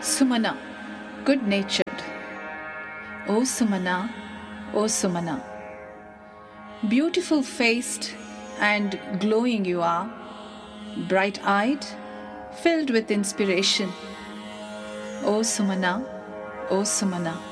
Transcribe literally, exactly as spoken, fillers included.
Sumana, good-natured. O Sumana, O Sumana. Beautiful faced and glowing you are, bright-eyed, filled with inspiration. O Sumana, O Sumana.